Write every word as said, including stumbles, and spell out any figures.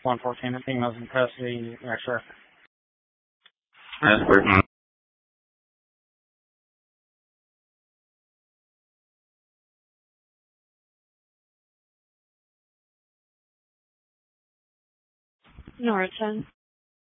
one fourteen. The female's in custody. Yes, sir. That's perfect. Norton.